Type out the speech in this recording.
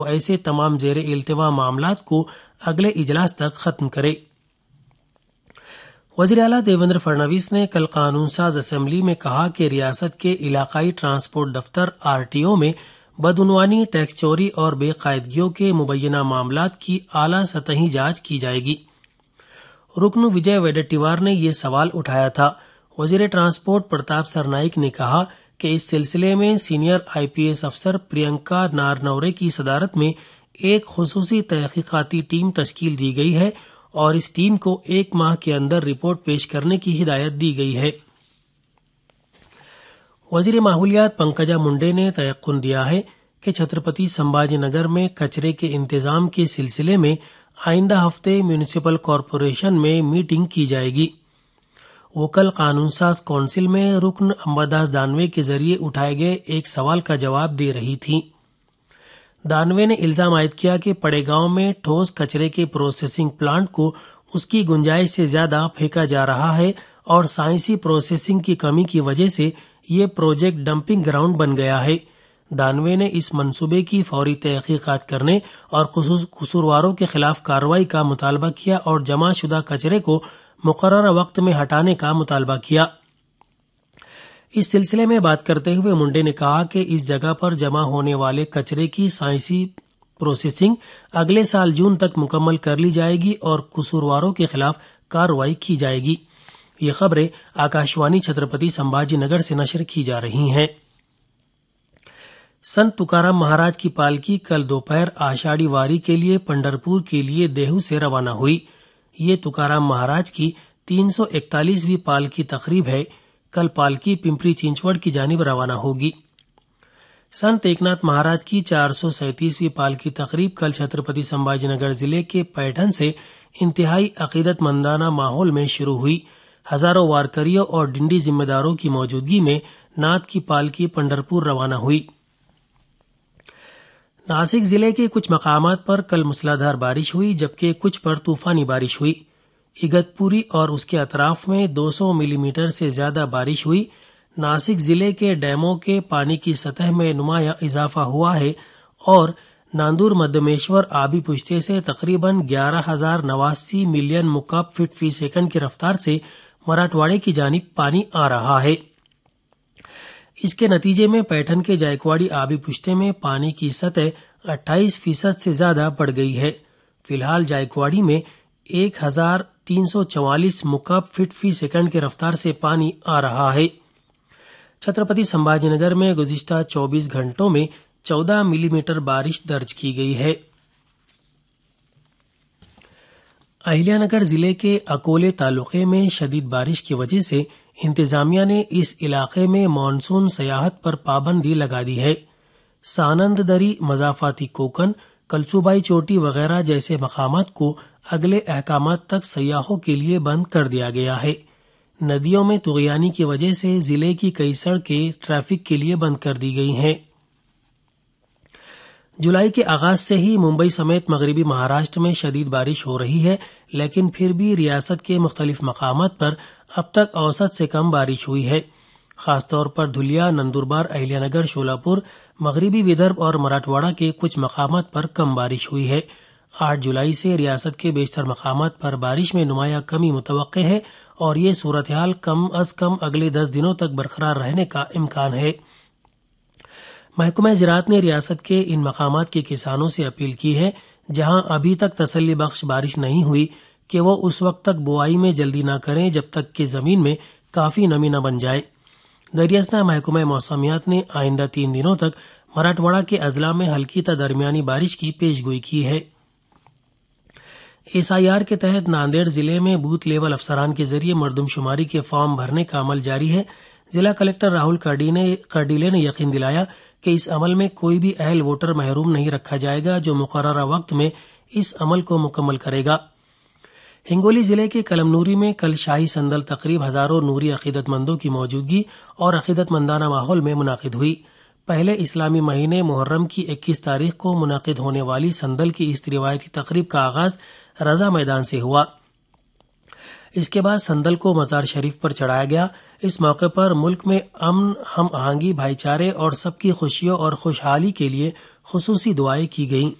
ایسے تمام زیر التوا معاملات کو اگلے اجلاس تک ختم کرے۔ وزیر اعلیٰ دیویندر فڈنویس نے کل قانون ساز اسمبلی میں کہا کہ ریاست کے علاقائی ٹرانسپورٹ دفتر RTO میں بدعنوانی، ٹیکس چوری اور بے قاعدگیوں کے مبینہ معاملات کی اعلیٰ سطحی جانچ کی جائے گی۔ رکن وجے ویڈٹیوار نے یہ سوال اٹھایا تھا۔ وزیر ٹرانسپورٹ پرتاپ سرنائک نے کہا کہ اس سلسلے میں سینئر IPS افسر پرینکا نارنورے کی صدارت میں ایک خصوصی تحقیقاتی ٹیم تشکیل دی گئی ہے اور اس ٹیم کو 1 ماہ کے اندر رپورٹ پیش کرنے کی ہدایت دی گئی ہے۔ وزیر ماحولیات پنکجا منڈے نے تیقن دیا ہے کہ چھترپتی سمبھاجی نگر میں کچرے کے انتظام کے سلسلے میں آئندہ ہفتے میونسپل کارپوریشن میں میٹنگ کی جائے گی۔ وہ کل قانون ساز کونسل میں رکن امباداس دانوے کے ذریعے اٹھائے گئے ایک سوال کا جواب دے رہی تھیں۔ دانوے نے الزام عائد کیا کہ پڑے گاؤں میں ٹھوس کچرے کے پروسیسنگ پلانٹ کو اس کی گنجائش سے زیادہ پھینکا جا رہا ہے اور سائنسی پروسیسنگ کی کمی کی وجہ سے یہ پروجیکٹ ڈمپنگ گراؤنڈ بن گیا ہے۔ دانوے نے اس منصوبے کی فوری تحقیقات کرنے اور قصورواروں کے خلاف کارروائی کا مطالبہ کیا اور جمع شدہ کچرے کو مقررہ وقت میں ہٹانے کا مطالبہ کیا۔ اس سلسلے میں بات کرتے ہوئے منڈے نے کہا کہ اس جگہ پر جمع ہونے والے کچرے کی سائنسی پروسیسنگ اگلے سال جون تک مکمل کر لی جائے گی اور قصورواروں کے خلاف کارروائی کی جائے گی۔ یہ خبریں آکاشوانی چھترپتی سمبھاجی نگر سے نشر کی جا رہی ہیں۔ سنت تکارام مہاراج کی پالکی کل دوپہر آشاڑھی واری کے لیے پنڈھرپور کے لیے دیہو سے روانہ ہوئی۔ یہ تکارام مہاراج کی 341ویں پالکی تقریب ہے۔ کل پالکی پمپری چنچوڑ کی جانب روانہ ہوگی۔ سنت ایک ناتھ مہاراج کی 437ویں پالکی تقریب کل چھترپتی سمبھاجی نگر ضلع کے پیٹھن سے انتہائی عقیدت مندانہ ماحول میں شروع ہوئی۔ ہزاروں وارکریوں اور ڈنڈی ذمہ داروں کی موجودگی میں ناتھ کی پالکی پنڈھرپور روانہ ہوئی۔ ناسک ضلع کے کچھ مقامات پر کل موسلادھار بارش ہوئی جبکہ کچھ پر طوفانی بارش ہوئی۔ اگتپوری اور اس کے اطراف میں 200 ملی میٹر سے زیادہ بارش ہوئی۔ ناسک ضلع کے ڈیموں کے پانی کی سطح میں نمایاں اضافہ ہوا ہے اور ناندور مدھمیشور آبی پشتے سے تقریباً 11,089 ملین مکعب فٹ فی سیکنڈ کی رفتار سے مراٹھواڑے کی جانب پانی آ رہا ہے۔ اس کے نتیجے میں پیٹھن کے جائکواڑی آبی پشتے میں پانی کی سطح 28% سے زیادہ بڑھ گئی ہے۔ فی الحال جائکواڑی میں 1,344 مکعب فٹ فی سیکنڈ کی رفتار سے پانی آ رہا ہے۔ چھترپتی سمبھاجی نگر میں گزشتہ 24 گھنٹوں میں 14 ملی میٹر بارش درج کی گئی ہے۔ اہلیہ نگر ضلع کے اکولے تعلقے میں شدید بارش کی وجہ سے انتظامیہ نے اس علاقے میں مانسون سیاحت پر پابندی لگا دی ہے۔ سانند دری، مضافاتی کوکن، کلسوبائی چوٹی وغیرہ جیسے مقامات کو اگلے احکامات تک سیاحوں کے لیے بند کر دیا گیا ہے۔ ندیوں میں طغیانی کی وجہ سے ضلع کی کئی سڑکیں ٹریفک کے لیے بند کر دی گئی ہیں۔ جولائی کے آغاز سے ہی ممبئی سمیت مغربی مہاراشٹر میں شدید بارش ہو رہی ہے، لیکن پھر بھی ریاست کے مختلف مقامات پر اب تک اوسط سے کم بارش ہوئی ہے۔ خاص طور پر دھلیا، نندوربار، اہلیہ نگر، شولاپور، مغربی ودربھ اور مراٹھواڑہ کے کچھ مقامات پر کم بارش ہوئی ہے۔ 8 جولائی سے ریاست کے بیشتر مقامات پر بارش میں نمایاں کمی متوقع ہے اور یہ صورتحال کم از کم اگلے 10 دنوں تک برقرار رہنے کا امکان ہے۔ محکمہ زراعت نے ریاست کے ان مقامات کے کسانوں سے اپیل کی ہے جہاں ابھی تک تسلی بخش بارش نہیں ہوئی کہ وہ اس وقت تک بوائی میں جلدی نہ کریں جب تک کہ زمین میں کافی نمی نہ بن جائے۔ دریاسنا محکمہ موسمیات نے آئندہ 3 دنوں تک مراٹھواڑہ کے اضلاع میں ہلکی تا درمیانی بارش کی پیش گوئی کی ہے۔ SIR کے تحت ناندیڑ ضلع میں بوتھ لیول افسران کے ذریعے مردم شماری کے فارم بھرنے کا عمل جاری ہے۔ ضلع کلکٹر راہل کارڈیلے نے یقین دلایا کہ اس عمل میں کوئی بھی اہل ووٹر محروم نہیں رکھا جائے گا جو مقررہ وقت میں اس عمل کو مکمل کرے گا۔ ہنگولی ضلع کے کلم نوری میں کل شاہی سندل تقریب ہزاروں نوری عقیدت مندوں کی موجودگی اور عقیدت مندانہ ماحول میں منعقد ہوئی۔ پہلے اسلامی مہینے محرم کی 21 تاریخ کو منعقد ہونے والی سندل کی اس روایتی تقریب کا آغاز رضا میدان سے ہوا۔ اس کے بعد سندل کو مزار شریف پر چڑھایا گیا۔ اس موقع پر ملک میں امن، ہم آہنگی، بھائی چارے اور سب کی خوشیوں اور خوشحالی کے لیے خصوصی دعائیں کی گئیں۔